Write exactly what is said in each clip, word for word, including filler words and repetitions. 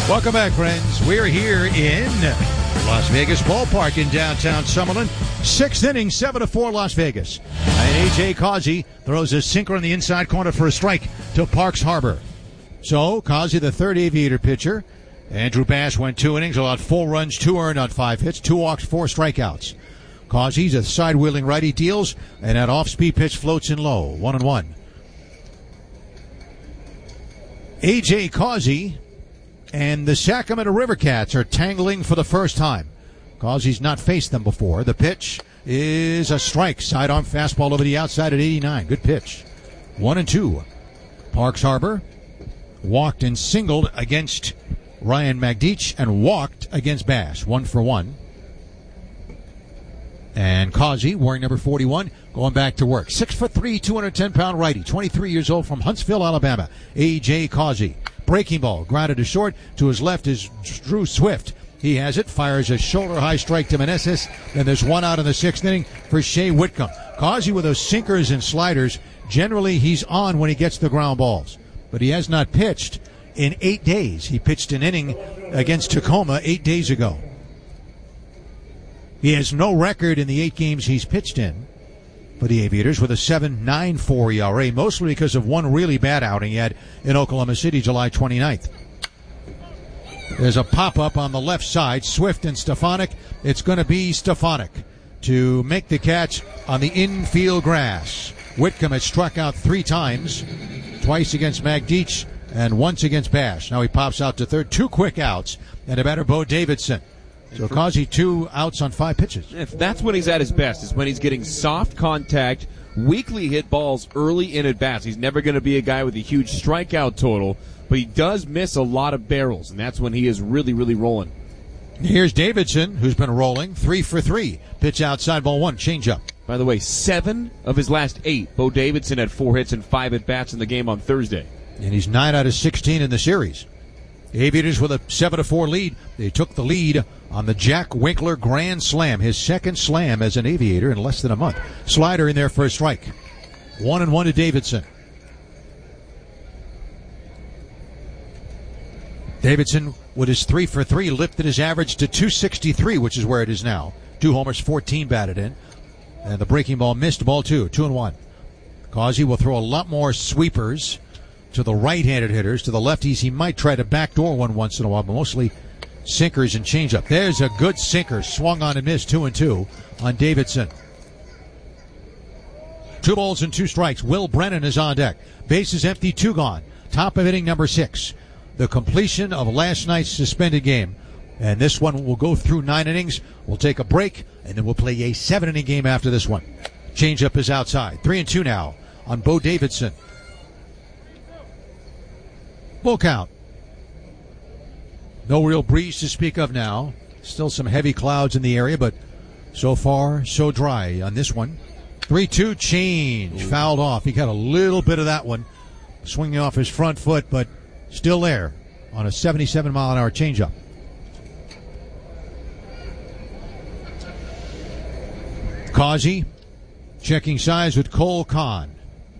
Welcome back, friends. We're here in Las Vegas Ballpark in downtown Summerlin. Sixth inning, seven to four Las Vegas. And A J Causey throws a sinker in the inside corner for a strike to Parks Harbor. So, Causey, the third Aviator pitcher. Andrew Bash went two innings, allowed four runs, two earned on five hits, two walks, four strikeouts. Causey's a side-wheeling righty, deals, and that off-speed pitch floats in low, one and one. A J Causey and the Sacramento River Cats are tangling for the first time. Causey's not faced them before. The pitch is a strike. Sidearm fastball over the outside at eighty-nine. Good pitch. One and two. Parks Harbor walked and singled against Ryan Magdic and walked against Bash. One for one. And Causey, wearing number forty-one, going back to work. Six foot three, two hundred ten pound righty, twenty-three years old from Huntsville, Alabama. A J Causey. Breaking ball, grounded to short. To his left is Drew Swift. He has it, fires a shoulder-high strike to Meneses. Then there's one out in the sixth inning for Shea Whitcomb. Causey with those sinkers and sliders. Generally, he's on when he gets the ground balls. But he has not pitched in eight days. He pitched an inning against Tacoma eight days ago. He has no record in the eight games he's pitched in for the Aviators with a seven point nine four E R A, mostly because of one really bad outing he had in Oklahoma City July twenty-ninth. There's a pop-up on the left side, Swift and Stefanik. It's going to be Stefanik to make the catch on the infield grass. Whitcomb had struck out three times, twice against Magdic and once against Bash. Now he pops out to third, two quick outs, and a batter, Bo Davidson. So Causey, two outs on five pitches. If that's when he's at his best, is when he's getting soft contact, weakly hit balls early in at bats. He's never going to be a guy with a huge strikeout total, but he does miss a lot of barrels, and that's when he is really, really rolling. Here's Davidson, who's been rolling, three for three. Pitch outside, ball one, changeup. By the way, seven of his last eight. Bo Davidson had four hits and five at bats in the game on Thursday. And he's nine out of sixteen in the series. The Aviators with a seven to four lead. They took the lead on the Jack Winkler Grand Slam, his second slam as an Aviator in less than a month. Slider in there for a strike. One and one to Davidson. Davidson, with his three for three, lifted his average to two sixty-three, which is where it is now. Two homers, fourteen batted in. And the breaking ball missed, ball two, two and one. Causey will throw a lot more sweepers to the right-handed hitters. To the lefties, he might try to backdoor one once in a while, but mostly sinkers and changeup. There's a good sinker, swung on and missed, two and two on Davidson. Two balls and two strikes. Will Brennan is on deck. Bases empty, two gone. Top of inning number six. The completion of last night's suspended game. And this one will go through nine innings. We'll take a break, and then we'll play a seven-inning game after this one. Changeup is outside. Three and two now on Bo Davidson. Full count. No real breeze to speak of now. Still some heavy clouds in the area, but so far, so dry on this one. three two change. Fouled off. He got a little bit of that one. Swinging off his front foot, but still there on a seventy-seven mile an hour changeup. Causey checking size with Cole Kahn.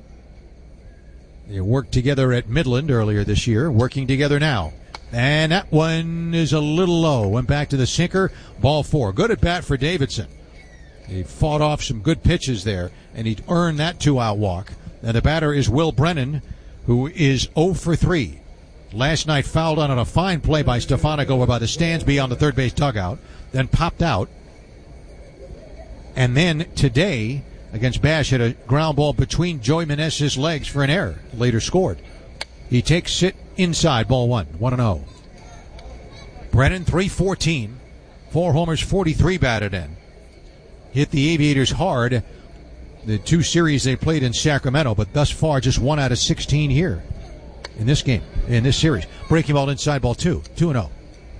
They worked together at Midland earlier this year, working together now. And that one is a little low. Went back to the sinker. Ball four. Good at bat for Davidson. He fought off some good pitches there, and he earned that two-out walk. And the batter is Will Brennan, who is oh for three. Last night fouled on a fine play by Stefanik over by the stands beyond the third base dugout, then popped out. And then today, against Bash, hit a ground ball between Joey Meneses' legs for an error. Later scored. He takes it inside, ball one, one and oh. Brennan, three fourteen, four homers, forty-three batted in. Hit the Aviators hard the two series they played in Sacramento, but thus far just one out of sixteen here in this game, in this series. Breaking ball inside, ball two, two and oh.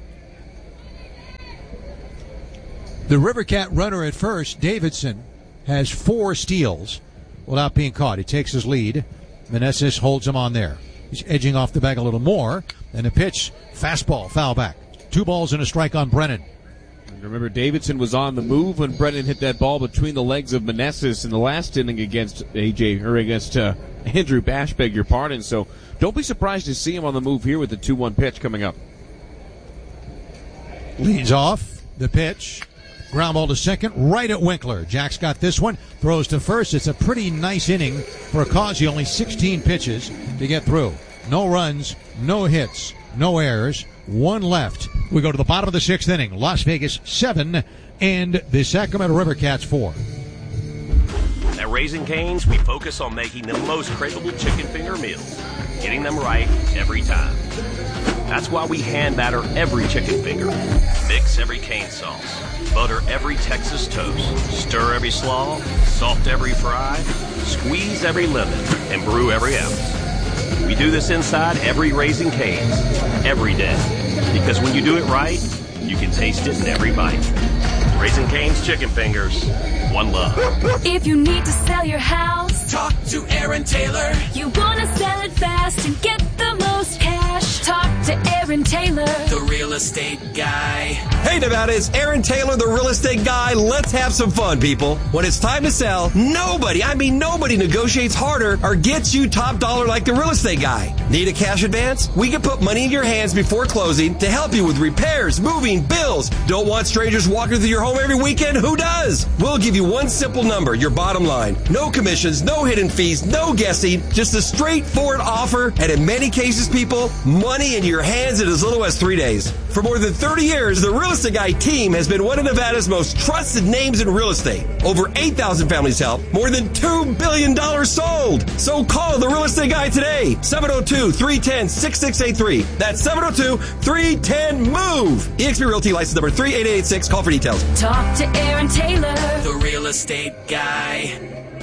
The River Cat runner at first, Davidson, has four steals without being caught. He takes his lead. Meneses holds him on there. He's edging off the bag a little more. And the pitch, fastball, foul back. Two balls and a strike on Brennan. And remember, Davidson was on the move when Brennan hit that ball between the legs of Meneses in the last inning against A J, or against uh, Andrew Bash, beg your pardon. So don't be surprised to see him on the move here with the two one pitch coming up. Leads off the pitch. Ground ball to second, right at Winkler. Jack's got this one, throws to first. It's a pretty nice inning for Causey. Only sixteen pitches to get through. No runs, no hits, no errors, one left. We go to the bottom of the sixth inning. Las Vegas seven and the Sacramento River Cats four. At Raising Cane's, we focus on making the most craveable chicken finger meals, getting them right every time. That's why we hand batter every chicken finger, mix every cane sauce, butter every Texas toast, stir every slaw, salt every fry, squeeze every lemon, and brew every ounce. We do this inside every Raising Cane's, every day, because when you do it right, you can taste it in every bite. Raising Cane's Chicken Fingers, one love. If you need to sell your house, talk to Aaron Taylor. You want to sell it fast and get the most cash, talk to Aaron Taylor, the real estate guy. Hey Nevada, it's Aaron Taylor, the real estate guy. Let's have some fun, people. When it's time to sell, nobody, I mean nobody negotiates harder or gets you top dollar like the real estate guy. Need a cash advance? We can put money in your hands before closing to help you with repairs, moving, bills. Don't want strangers walking through your home every weekend? Who does? We'll give you one simple number, your bottom line. No commissions, no hidden fees, no guessing, just a straightforward offer, and in many cases, people, money in your hands in as little as three days. For more than thirty years, the Real Estate Guy team has been one of Nevada's most trusted names in real estate. Over eight thousand families helped, more than two billion dollars sold. So call the Real Estate Guy today, seven oh two, three one zero, six six eight three. That's seven oh two, three one zero, MOVE. eXp Realty license number three eight eight eight six. Call for details. talk to Aaron Taylor, the real estate guy.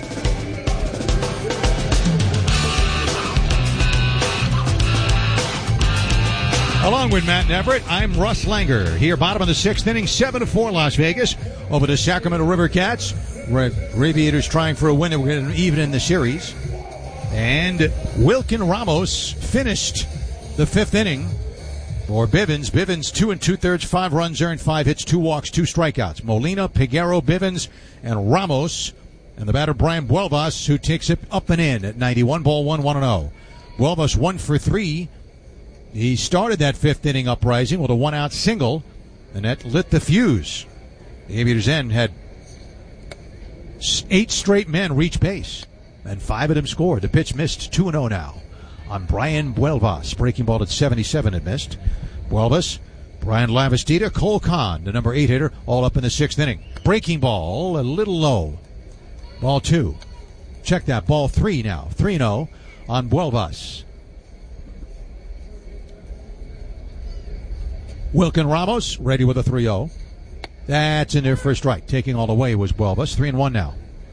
Along with Matt and Everett, I'm Russ Langer. Here, bottom of the sixth inning, seven to four Las Vegas over the Sacramento River Cats. Red Aviators trying for a win. We're going to even in the series. And Wilkin Ramos finished the fifth inning for Bivens. Bivens, two and two-thirds, five runs earned, five hits, two walks, two strikeouts. Molina, Peguero, Bivens, and Ramos. And the batter, Brian Buelvas, who takes it up and in at ninety-one, ball one, one and oh. Buelvas one for three. He started that fifth inning uprising with a one-out single, and that lit the fuse. The Aviators then had eight straight men reach base, and five of them scored. The pitch missed, two and oh now on Brian Buelvas. Breaking ball at seventy-seven it missed. Buelvas, Brian Lavastida, Cole Kahn, the number eight hitter, all up in the sixth inning. Breaking ball, a little low. Ball two. Check that, ball three now. three and oh on Buelvas. Wilkin Ramos ready with a three oh. That's in there for a strike. Taking all the way was Buelvas. three and one now.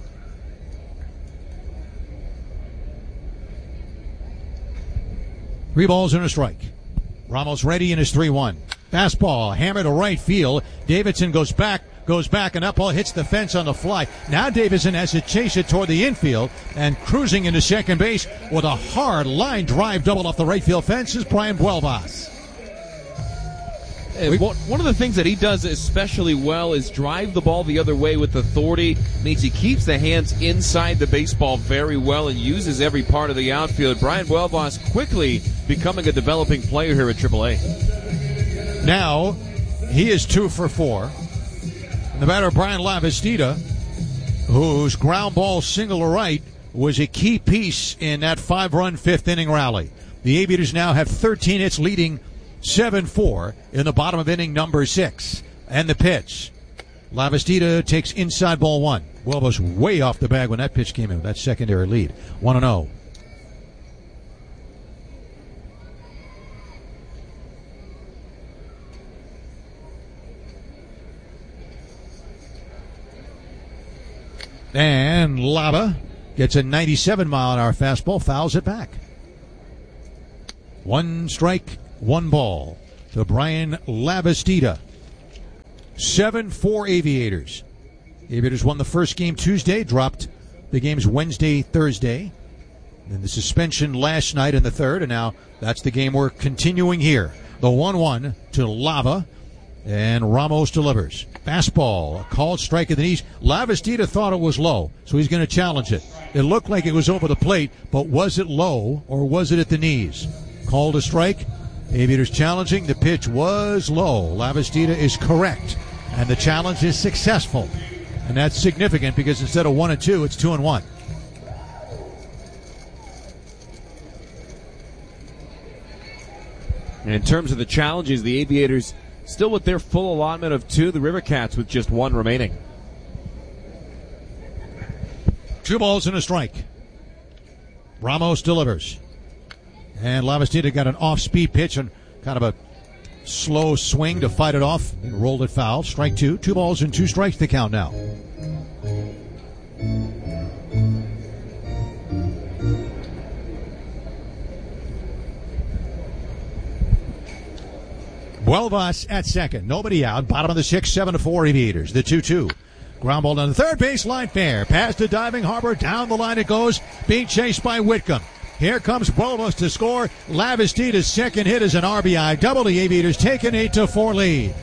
Three balls and a strike. Ramos ready in his three one. Fastball hammered to right field. Davidson goes back, goes back, and that ball hits the fence on the fly. Now Davidson has to chase it toward the infield, and cruising into second base with a hard line drive double off the right field fence is Brian Buelvas. And one of the things that he does especially well is drive the ball the other way with authority. Means he keeps the hands inside the baseball very well and uses every part of the outfield. Brian Buelvas quickly becoming a developing player here at triple A. Now, he is two for four. And the batter, Brian Lavastida, whose ground ball single to right was a key piece in that five-run fifth inning rally. The Aviators now have thirteen hits, leading seven four in the bottom of inning number six. And the pitch. Lavastida takes inside ball one. Buelvas way off the bag when that pitch came in with that secondary lead. one and oh. And Lava gets a ninety-seven mile an hour fastball, fouls it back. One strike, one ball to Brian Lavastida. seven four Aviators. Aviators won the first game Tuesday, dropped the games Wednesday, Thursday. Then the suspension last night in the third, and now that's the game we're continuing here. The one one to Lava, and Ramos delivers. Fastball, a called strike at the knees. Lavastida thought it was low, so he's going to challenge it. It looked like it was over the plate, but was it low or was it at the knees? Called a strike, Aviators challenging. The pitch was low. Lavastida is correct, and the challenge is successful. And that's significant because instead of one and two, it's two and one. And in terms of the challenges, the Aviators still with their full allotment of two, the River Cats with just one remaining. Two balls and a strike. Ramos delivers. And Lavastida got an off-speed pitch and kind of a slow swing to fight it off. And rolled it foul. Strike two. Two balls and two strikes to count now. Buelvas at second. Nobody out. Bottom of the sixth, seven to four Aviators. The two two. Ground ball down the third baseline fair. Past the diving Harbor. Down the line it goes. Being chased by Whitcomb. Here comes Buelvas to score. Lavastida's second hit is an R B I double. The Aviators take an eight to four lead.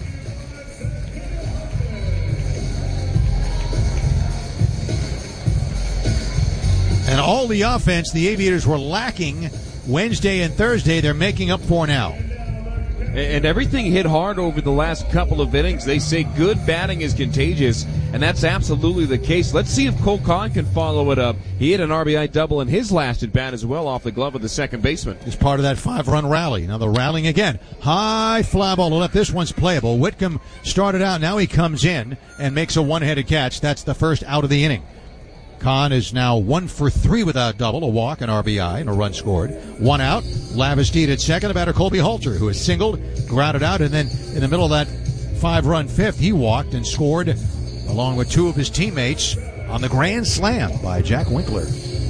And all the offense the Aviators were lacking Wednesday and Thursday, they're making up for now. And everything hit hard over the last couple of innings. They say good batting is contagious, and that's absolutely the case. Let's see if Cole Kahn can follow it up. He hit an R B I double in his last at bat as well off the glove of the second baseman. It's part of that five-run rally. Now they're rallying again. High fly ball to left. This one's playable. Whitcomb started out. Now he comes in and makes a one-headed catch. That's the first out of the inning. Kahn is now one for three without double, a walk, an R B I, and a run scored. One out. Lavastida at second. The batter Colby Halter, who has singled, grounded out, and then in the middle of that five-run fifth, he walked and scored along with two of his teammates on the grand slam by Jack Winkler.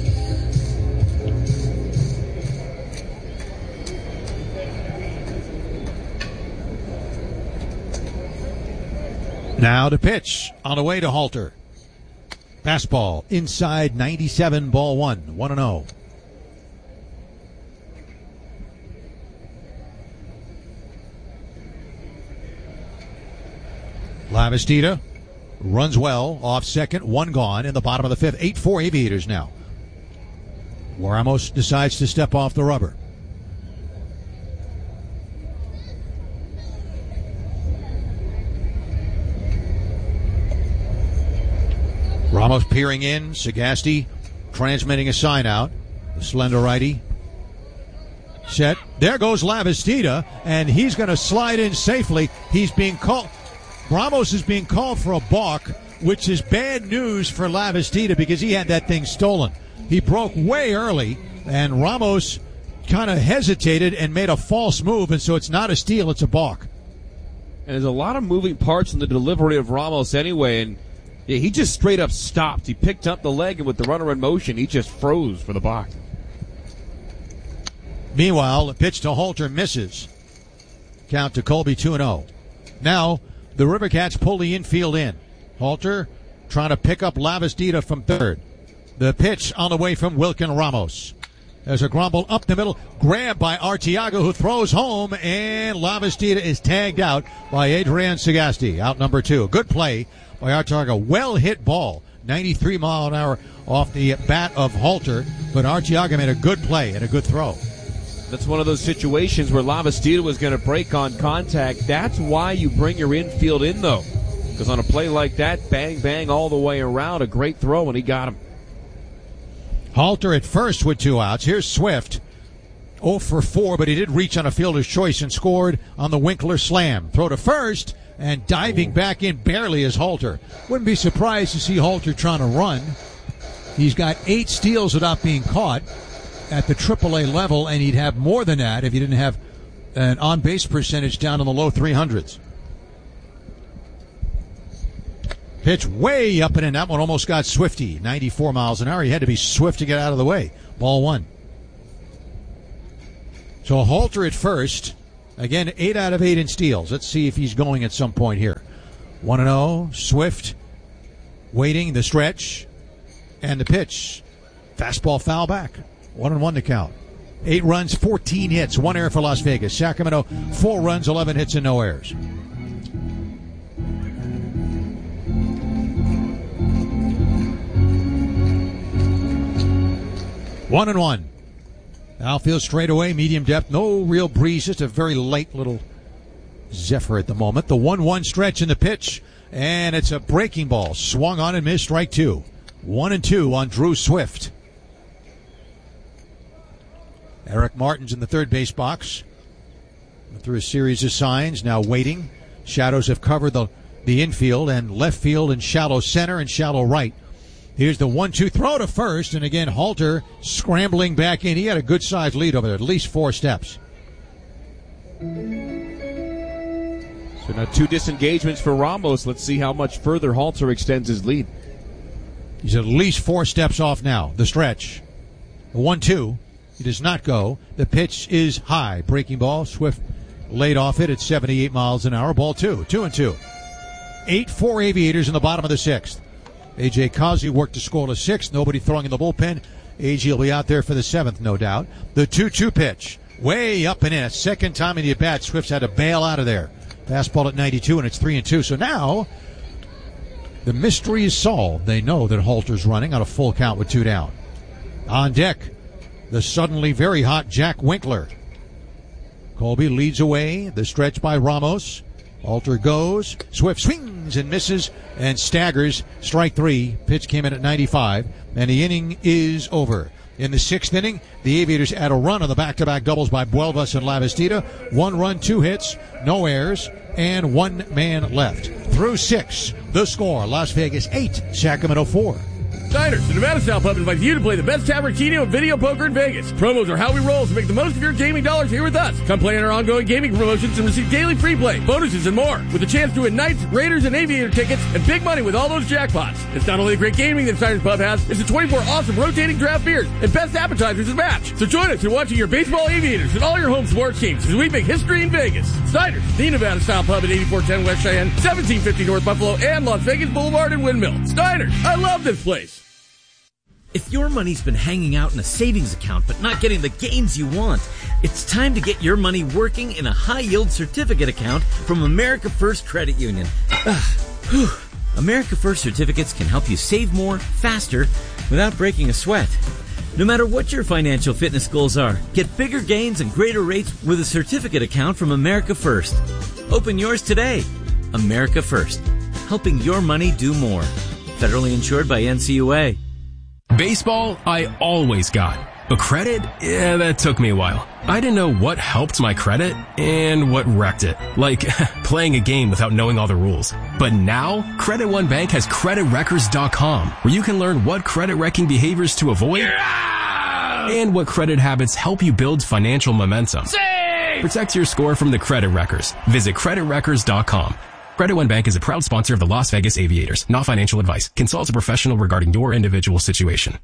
Now to pitch on the way to Halter. Fastball inside ninety-seven, ball one, one and oh. Lavastida runs well off second, one gone in the bottom of the fifth. eight four Aviators now. Ramos decides to step off the rubber. Ramos peering in. Sagasti transmitting a sign out. The slender righty. Set. There goes Lavastida, and he's going to slide in safely. He's being called. Ramos is being called for a balk, which is bad news for Lavastida because he had that thing stolen. He broke way early, and Ramos kind of hesitated and made a false move, and so it's not a steal, it's a balk. And there's a lot of moving parts in the delivery of Ramos anyway, and yeah, he just straight up stopped. He picked up the leg, and with the runner in motion, he just froze for the balk. Meanwhile, the pitch to Halter misses. Count to Colby two and oh. Now, the River Cats pull the infield in. Halter trying to pick up Lavastida from third. The pitch on the way from Wilkin Ramos. There's a grumble up the middle, grabbed by Artiaga, who throws home, and Lavastida is tagged out by Adrian Sagasti, out number two. Good play by Artiaga. Well hit ball, ninety-three mile an hour off the bat of Halter, but Artiaga made a good play and a good throw. That's one of those situations where Lavastida was going to break on contact. That's why you bring your infield in, though, because on a play like that, bang, bang all the way around, a great throw, and he got him. Halter at first with two outs. Here's Swift. oh for four, but he did reach on a fielder's choice and scored on the Winkler slam. Throw to first, and diving back in barely is Halter. Wouldn't be surprised to see Halter trying to run. He's got eight steals without being caught at the triple A level, and he'd have more than that if he didn't have an on-base percentage down in the low three hundreds. Pitch way up and in. That one almost got Swifty. ninety-four miles an hour. He had to be swift to get out of the way. Ball one. So Halter at first. Again, eight out of eight in steals. Let's see if he's going at some point here. one and oh. Swift waiting the stretch. And the pitch. Fastball foul back. One and one to count. Eight runs, fourteen hits. One error for Las Vegas. Sacramento, four runs, eleven hits, and no errors. One and one. Outfield straight away, medium depth, no real breeze, just a very light little zephyr at the moment. The one one stretch in the pitch, and it's a breaking ball. Swung on and missed, strike two. One and two on Drew Swift. Eric Martin's in the third base box. Through a series of signs, now waiting. Shadows have covered the, the infield and left field and shallow center and shallow right. Here's the one two throw to first, and again, Halter scrambling back in. He had a good-sized lead over there, at least four steps. So now two disengagements for Ramos. Let's see how much further Halter extends his lead. He's at least four steps off now. The stretch. The one two. He does not go. The pitch is high. Breaking ball. Swift laid off it at seventy-eight miles an hour. Ball two. Two and two. eight four Aviators in the bottom of the sixth. A J Causey worked to score to sixth. Nobody throwing in the bullpen. A J will be out there for the seventh, no doubt. The two two pitch. Way up and in. Second time in the at-bat. Swift's had to bail out of there. Fastball at ninety-two, and it's three and two. So now the mystery is solved. They know that Halter's running on a full count with two down. On deck, the suddenly very hot Jack Winkler. Colby leads away. The stretch by Ramos. Halter goes. Swift swings and misses and staggers. Strike three. Pitch came in at ninety-five, and the inning is over. In the sixth inning, the Aviators add a run on the back-to-back doubles by Buelvas and Lavastida. One run, two hits, no errors, and one man left. Through six, the score, Las Vegas eight, Sacramento four. Diners, the Nevada Style Pub invites you to play the best Tabartino and video poker in Vegas. Promos are how we roll, so make the most of your gaming dollars here with us. Come play in our ongoing gaming promotions and receive daily free play, bonuses, and more. With a chance to win Knights, Raiders, and Aviator tickets and big money with all those jackpots. It's not only the great gaming that Diners Pub has, it's the twenty-four awesome rotating draft beers and best appetizers to match. So join us in watching your baseball Aviators and all your home sports teams as we make history in Vegas. Diners, the Nevada Style Pub at eighty-four ten West Cheyenne, seventeen fifty North Buffalo, and Las Vegas Boulevard and Windmill. Diners, I love this place. If your money's been hanging out in a savings account but not getting the gains you want, it's time to get your money working in a high-yield certificate account from America First Credit Union. Ugh, America First certificates can help you save more, faster, without breaking a sweat. No matter what your financial fitness goals are, get bigger gains and greater rates with a certificate account from America First. Open yours today. America First, helping your money do more. Federally insured by N C U A. Baseball, I always got. But credit? Yeah, that took me a while. I didn't know what helped my credit and what wrecked it. Like, playing a game without knowing all the rules. But now, Credit One Bank has credit wreckers dot com, where you can learn what credit wrecking behaviors to avoid yeah! and what credit habits help you build financial momentum. Save! Protect your score from the credit wreckers. Visit credit wreckers dot com. Credit One Bank is a proud sponsor of the Las Vegas Aviators. Not financial advice. Consult a professional regarding your individual situation.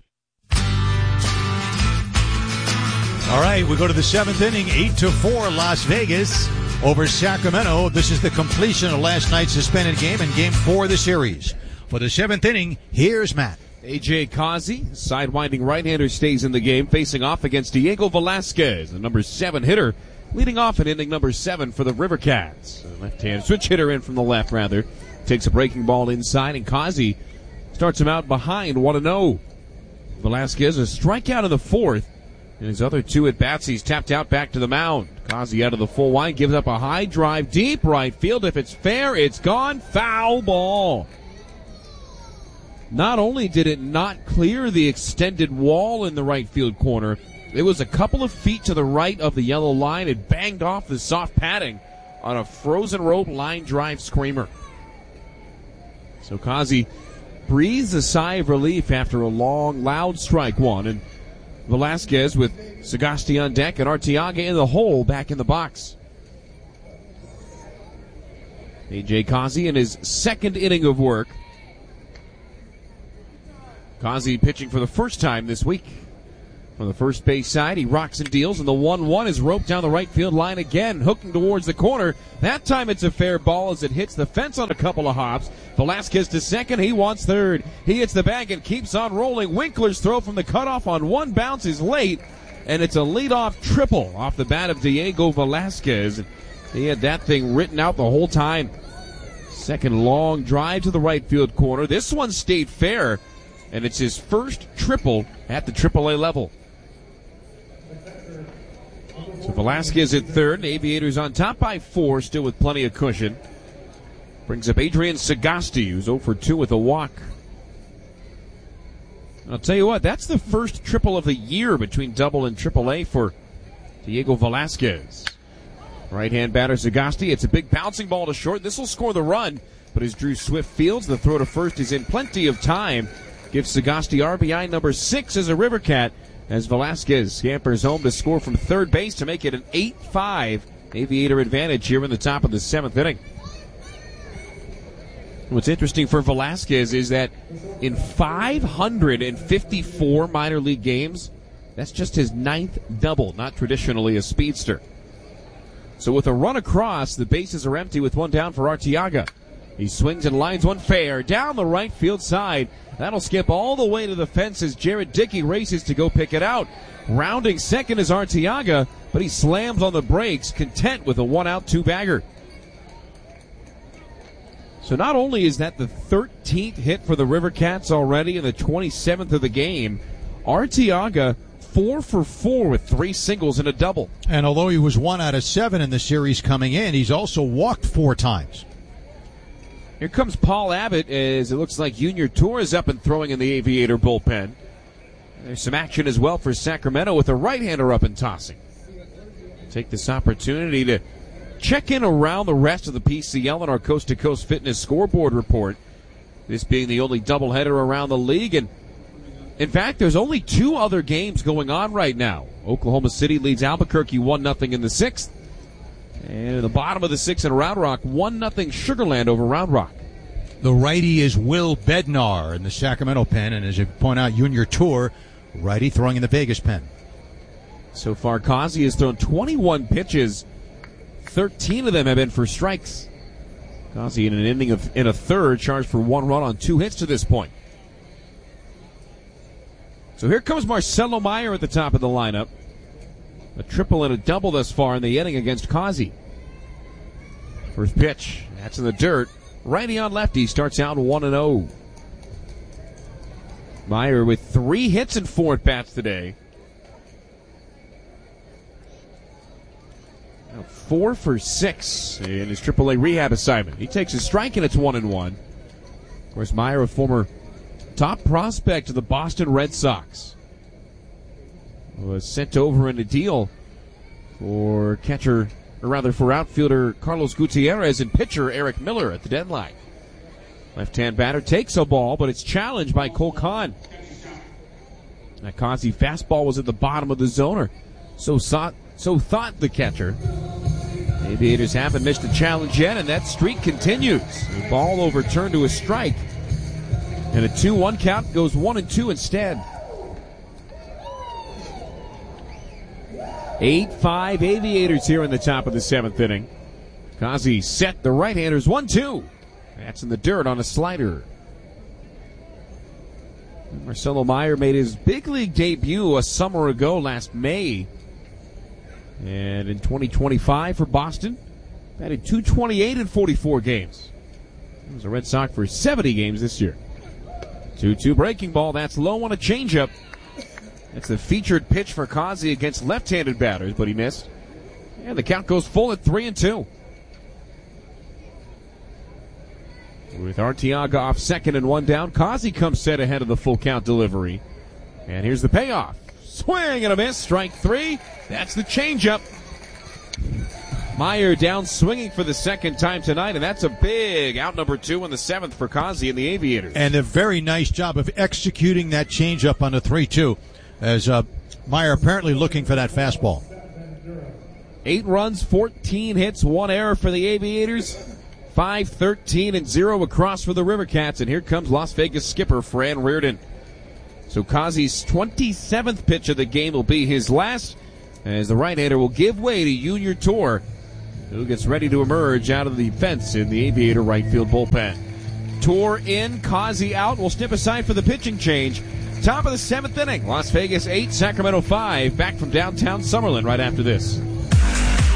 All right, we go to the seventh inning, eight to four, Las Vegas over Sacramento. This is the completion of last night's suspended game and game four of the series. For the seventh inning, here's Matt. A J Causey, sidewinding right-hander, stays in the game, facing off against Diego Velasquez, the number seven hitter, leading off in inning number seven for the River Cats. Left-hand switch hitter in from the left, rather. Takes a breaking ball inside, and Causey starts him out behind one and oh. Velasquez a strikeout in the fourth. In his other two at-bats, he's tapped out back to the mound. Causey out of the full line, gives up a high drive, deep right field. If it's fair, it's gone. Foul ball. Not only did it not clear the extended wall in the right field corner, it was a couple of feet to the right of the yellow line. It banged off the soft padding on a frozen rope line drive screamer. So Causey breathes a sigh of relief after a long, loud strike one. And Velasquez with Sagasti on deck and Arteaga in the hole back in the box. A J Causey in his second inning of work. Causey pitching for the first time this week. On the first base side, he rocks and deals, and the one one is roped down the right field line again, hooking towards the corner. That time it's a fair ball as it hits the fence on a couple of hops. Velasquez to second, he wants third. He hits the bag and keeps on rolling. Winkler's throw from the cutoff on one bounce is late, and it's a leadoff triple off the bat of Diego Velasquez. He had that thing written out the whole time. Second long drive to the right field corner. This one stayed fair, and it's his first triple at the triple A level. So Velasquez at third. Aviators on top by four, still with plenty of cushion. Brings up Adrian Sagasti, who's oh for two with a walk. I'll tell you what, that's the first triple of the year between double and triple A for Diego Velasquez. Right-hand batter Sagasti. It's a big bouncing ball to short. This will score the run, but as Drew Swift fields, the throw to first is in plenty of time. Gives Sagasti R B I number six as a River Cat, as Velasquez scampers home to score from third base to make it an eight five Aviator advantage here in the top of the seventh inning. What's interesting for Velasquez is that in five hundred fifty-four minor league games, that's just his ninth double, not traditionally a speedster. So with a run across, the bases are empty with one down for Arteaga. He swings and lines one fair down the right field side. That'll skip all the way to the fence as Jared Dickey races to go pick it out. Rounding second is Arteaga, but he slams on the brakes, content with a one-out, two-bagger. So not only is that the thirteenth hit for the River Cats already and the twenty-seventh of the game, Arteaga four for four with three singles and a double. And although he was one out of seven in the series coming in, he's also walked four times. Here comes Paul Abbott as it looks like Junior Tour is up and throwing in the Aviator bullpen. There's some action as well for Sacramento with a right-hander up and tossing. Take this opportunity to check in around the rest of the P C L on our Coast to Coast Fitness scoreboard report. This being the only doubleheader around the league. And in fact, there's only two other games going on right now. Oklahoma City leads Albuquerque one nothing in the sixth. And in the bottom of the sixth in Round Rock, one nothing Sugarland over Round Rock. The righty is Will Bednar in the Sacramento pen. And as you point out, Junior Tour, righty throwing in the Vegas pen. So far, Kazi has thrown twenty-one pitches. thirteen of them have been for strikes. Kazi in an inning of in a third, charged for one run on two hits to this point. So here comes Marcelo Meyer at the top of the lineup. A triple and a double thus far in the inning against Kazi. First pitch, that's in the dirt. Righty on lefty, starts out one and oh. Meyer with three hits and four at bats today. Now four for six in his triple A rehab assignment. He takes a strike and it's one and one. Of course, Meyer, a former top prospect of the Boston Red Sox, was sent over in a deal for catcher, or rather for outfielder Carlos Gutierrez and pitcher Eric Miller at the deadline. Left-hand batter takes a ball, but it's challenged by Cole Kahn. That Kazi fastball was at the bottom of the zoner. So, sought, so thought the catcher. Aviators haven't missed a challenge yet, and that streak continues. The ball overturned to a strike. And a two one count goes one and two instead. eight five Aviators here in the top of the seventh inning. Kazi set the right-handers one two. That's in the dirt on a slider. Marcelo Meyer made his big league debut a summer ago last May. And in twenty twenty-five for Boston, batted two twenty-eight in forty-four games. He was a Red Sox for seventy games this year. two two breaking ball. That's low on a changeup. That's the featured pitch for Kazi against left-handed batters, but he missed. And the count goes full at three and two. With Arteaga off second and one down, Kazi comes set ahead of the full count delivery. And here's the payoff. Swing and a miss. Strike three. That's the changeup. Meyer down swinging for the second time tonight, and that's a big out number two in the seventh for Kazi and the Aviators. And a very nice job of executing that changeup on the three two, as uh, Meyer apparently looking for that fastball. Eight runs, fourteen hits, one error for the Aviators. five, thirteen, and zero across for the River Cats. And here comes Las Vegas skipper Fran Reardon. So Kazi's twenty-seventh pitch of the game will be his last, as the right-hander will give way to Junior Tour, who gets ready to emerge out of the fence in the Aviator right field bullpen. Tour in, Kazi out. We'll step aside for the pitching change. Top of the seventh inning. Las Vegas eight, Sacramento five. Back from downtown Summerlin right after this.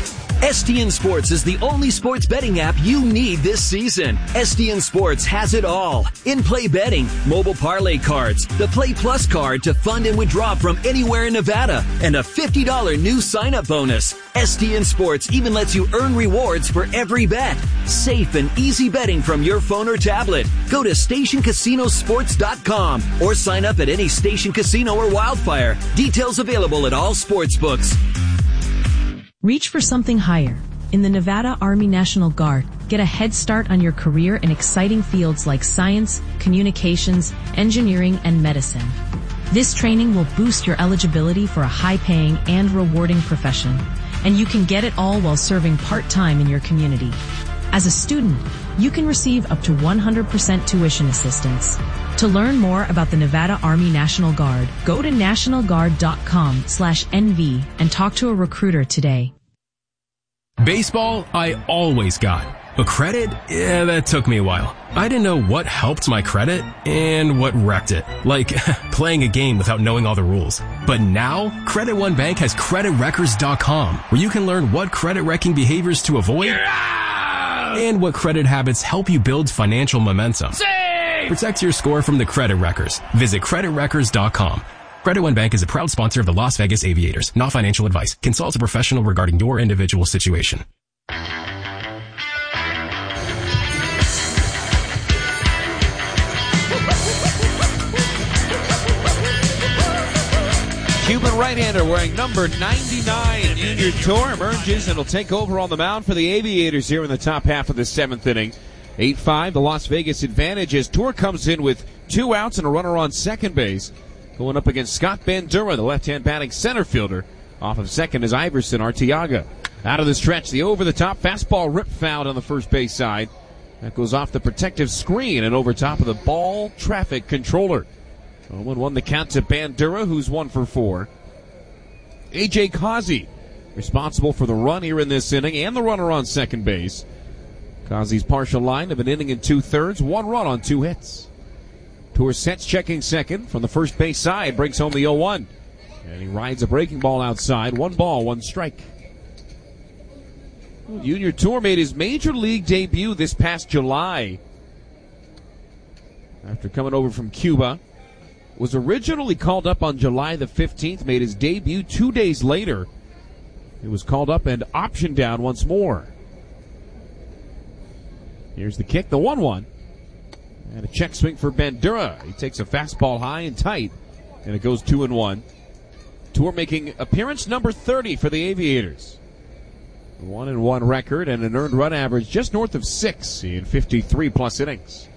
S T N Sports is the only sports betting app you need this season. S T N Sports has it all. In-play betting, mobile parlay cards, the Play Plus card to fund and withdraw from anywhere in Nevada, and a fifty dollars new sign-up bonus. S T N Sports even lets you earn rewards for every bet. Safe and easy betting from your phone or tablet. Go to station casino sports dot com or sign up at any Station Casino or Wildfire. Details available at all sports books. Reach for something higher. In the Nevada Army National Guard, get a head start on your career in exciting fields like science, communications, engineering, and medicine. This training will boost your eligibility for a high-paying and rewarding profession, and you can get it all while serving part-time in your community. As a student, you can receive up to one hundred percent tuition assistance. To learn more about the Nevada Army National Guard, go to national guard dot com slash N V and talk to a recruiter today. Baseball, I always got. But credit? Yeah, that took me a while. I didn't know what helped my credit and what wrecked it. Like playing a game without knowing all the rules. But now, Credit One Bank has credit wreckers dot com, where you can learn what credit wrecking behaviors to avoid and what credit habits help you build financial momentum. Save! Protect your score from the credit wreckers. Visit credit wreckers dot com. Credit One Bank is a proud sponsor of the Las Vegas Aviators. Not financial advice. Consult a professional regarding your individual situation. Cuban right-hander wearing number ninety-nine. Junior Tour emerges and will take over on the mound for the Aviators here in the top half of the seventh inning. eight five, the Las Vegas advantage as Tour comes in with two outs and a runner on second base. Going up against Scott Bandura, the left-hand batting center fielder. Off of second is Iverson Arteaga. Out of the stretch, the over-the-top fastball rip fouled on the first base side. That goes off the protective screen and over top of the ball traffic controller. oh one won the count to Bandura, who's one for four. A J Causey, responsible for the run here in this inning and the runner on second base. Causey's partial line of an inning and two-thirds, one run on two hits. Tour sets checking second from the first base side, brings home the oh one. And he rides a breaking ball outside, one ball, one strike. Junior Tour made his major league debut this past July. After coming over from Cuba. Was originally called up on July the fifteenth, made his debut two days later. He was called up and optioned down once more. Here's the kick, the one one. And a check swing for Bandura. He takes a fastball high and tight, and it goes two and one. Tour making appearance number thirty for the Aviators. A one and one record and an earned run average just north of six in fifty-three plus innings.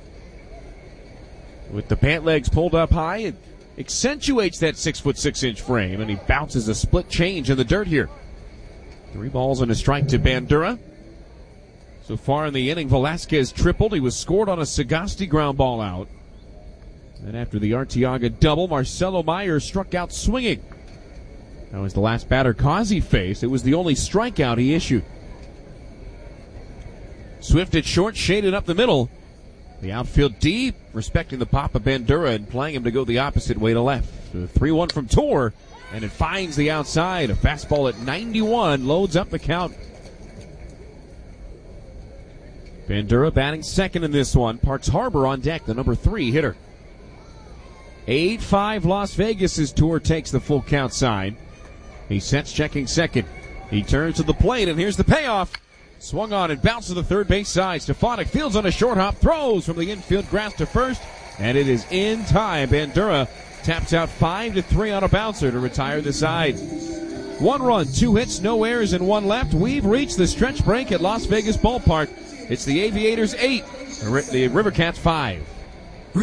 With the pant legs pulled up high, it accentuates that six foot six inch frame, and he bounces a split change in the dirt here. Three balls and a strike to Bandura. So far in the inning, Velasquez tripled. He was scored on a Sagasti ground ball out. Then after the Arteaga double, Marcelo Meyer struck out swinging. That was the last batter Causey faced. It was the only strikeout he issued. Swift at short, shaded up the middle. The outfield deep, respecting the pop of Bandura and playing him to go the opposite way to left. three one from Tour, and it finds the outside. A fastball at ninety-one loads up the count. Bandura batting second in this one. Parks Harbor on deck, the number three hitter. eight five Las Vegas as Tour takes the full count side. He sets checking second. He turns to the plate, and here's the payoff. Swung on and bounced to the third base side. Stefanik fields on a short hop, throws from the infield grass to first, and it is in time. Bandura taps out five to three on a bouncer to retire the side. One run, two hits, no errors, and one left. We've reached the stretch break at Las Vegas Ballpark. It's the Aviators eight, the Rivercats five.